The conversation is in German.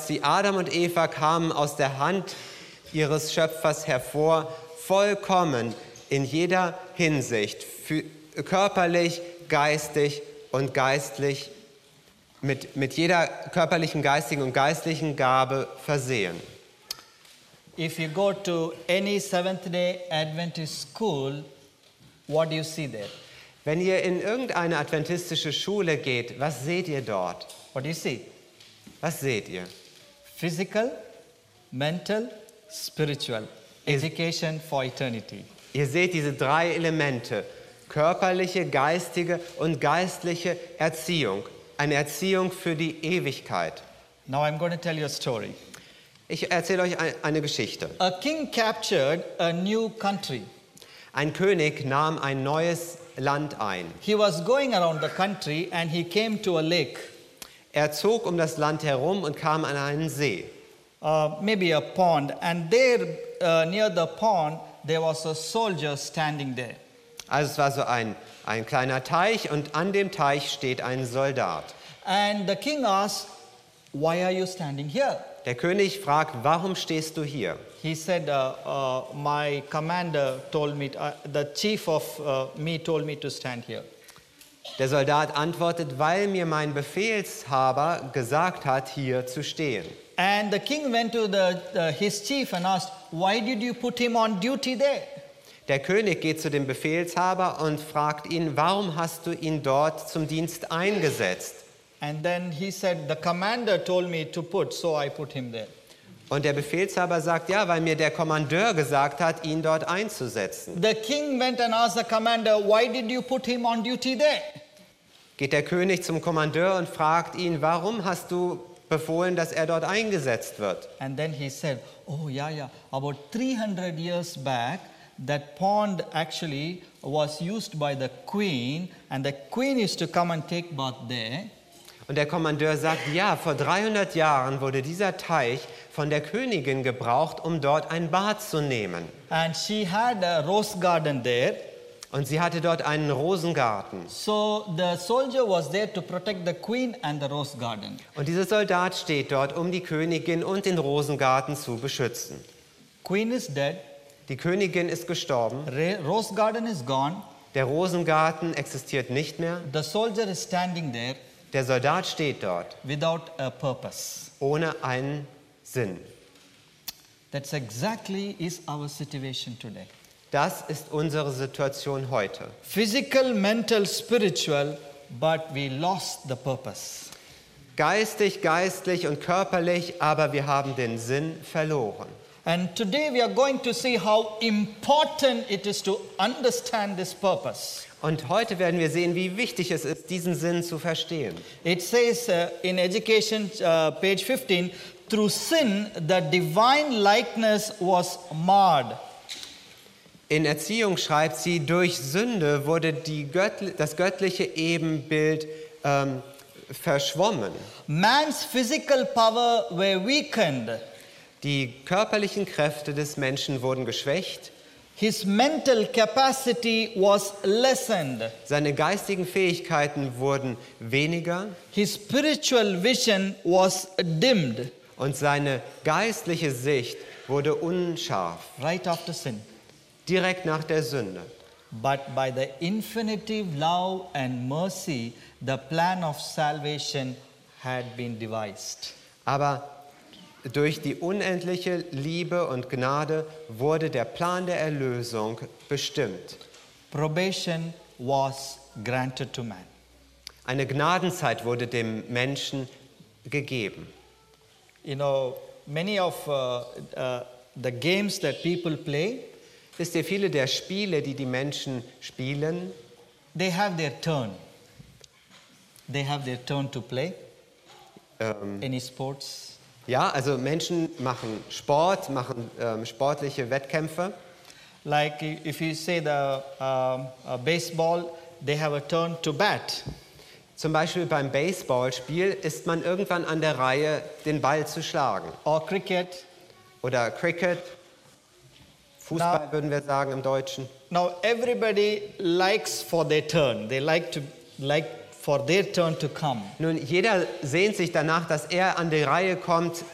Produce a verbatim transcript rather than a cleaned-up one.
schreibt sie, Adam und Eva kamen aus der Hand ihres Schöpfers hervor, vollkommen in jeder Hinsicht, für, körperlich, geistig und geistlich, mit, mit jeder körperlichen, geistigen und geistlichen Gabe versehen. If you go to any Seventh-day Adventist school, what do you see there? Wenn ihr in irgendeine adventistische Schule geht, was seht ihr dort? What do you see? Was seht ihr? Physical, mental, spiritual. Education for eternity. Ihr seht diese drei Elemente, körperliche, geistige und geistliche Erziehung. Eine Erziehung für die Ewigkeit. Now I'm going to tell you a story. Ich erzähle euch eine Geschichte. A king captured a new country. Ein König nahm ein neues Land ein. He was going around the country and he came to a lake. Er zog um das Land herum und kam an einen See. Uh, maybe a pond, and there uh, near the pond there was a soldier standing there. Also es war so ein, ein kleiner Teich und an dem Teich steht ein Soldat. And the king asked, "Why are you standing here?" Der König fragt, warum stehst du hier? He said, uh, uh, "My commander told me, uh, the chief of uh, me told me to stand here." Der Soldat antwortet, weil mir mein Befehlshaber gesagt hat, hier zu stehen. And the king went to the, the, his chief and asked, "Why did you put him on duty there?" Der König geht zu dem Befehlshaber und fragt ihn, warum hast du ihn dort zum Dienst eingesetzt? And then he said, "The commander told me to put, so I put him there." Und der Befehlshaber sagt, ja, weil mir der Kommandeur gesagt hat, ihn dort einzusetzen. The king went and asked the commander, "Why did you put him on duty there?" Geht der König zum Kommandeur und fragt ihn, warum hast du befohlen, dass er dort eingesetzt wird? And then he said, "Oh yeah, yeah, about three hundred years back, that pond actually was used by the queen, and the queen used to come and take bath there." Und der Kommandeur sagt, ja, vor dreihundert Jahren wurde dieser Teich von der Königin gebraucht, um dort ein Bad zu nehmen. And she had a rose garden there. Und sie hatte dort einen Rosengarten. So the soldier was there to protect the queen and the rose garden. Und dieser Soldat steht dort, um die Königin und den Rosengarten zu beschützen. Queen is dead. Die Königin ist gestorben. Re- rose garden is gone. Der Rosengarten existiert nicht mehr. The soldier is standing there Der Soldat steht dort, without a purpose. ohne einen Sinn. That's exactly is our situation today. Das ist unsere Situation heute. Physical, mental, spiritual, but we lost the purpose. Geistig, geistlich und körperlich, aber wir haben den Sinn verloren. And today we are going to see how important it is to understand this purpose. Und heute werden wir sehen, wie wichtig es ist, diesen Sinn zu verstehen. It says uh, in Education, uh, page fifteen, through sin, the divine likeness was marred. In Erziehung schreibt sie, durch Sünde wurde die Göttl- das göttliche Ebenbild ähm, verschwommen. Man's physical power were weakened. Die körperlichen Kräfte des Menschen wurden geschwächt. His mental capacity was lessened. Seine geistigen Fähigkeiten wurden weniger His spiritual vision was dimmed und seine geistliche Sicht wurde unscharf, right after sin. direkt nach der Sünde. But by the infinitive love and mercy, the plan of salvation had been devised. Aber durch die unendliche Liebe und Gnade wurde der Plan der Erlösung bestimmt. Probation was granted to man. Eine Gnadenzeit wurde dem Menschen gegeben. You know, many of uh, uh, the games that people play, Wisst ihr, viele der Spiele, die die Menschen spielen, they have their turn. They have their turn to play. ähm, Any sports? ja, also Menschen machen Sport, machen ähm, sportliche Wettkämpfe. Like if you say the um, uh, baseball, they have a turn to bat. Zum Beispiel beim Baseballspiel ist man irgendwann an der Reihe, den Ball zu schlagen. Or cricket. Oder Cricket, Fußball Now- würden wir sagen im Deutschen. Now everybody likes for their turn. They like to like for their turn to come. Nun, jeder sehnt sich danach, dass er an die Reihe kommt,